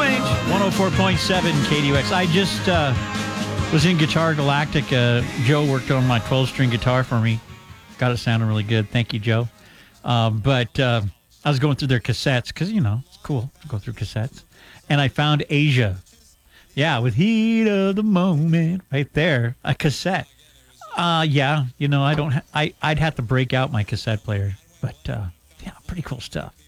Range, 104.7 KDUX. I just was in Guitar Galactic. Joe worked on my 12-string guitar for me. Got it sounding really good. Thank you, Joe. But I was going through their cassettes because, it's cool to go through cassettes. And I found Asia. Yeah, with Heat of the Moment right there. A cassette. Yeah, I don't. I'd have to break out my cassette player. But, yeah, pretty cool stuff.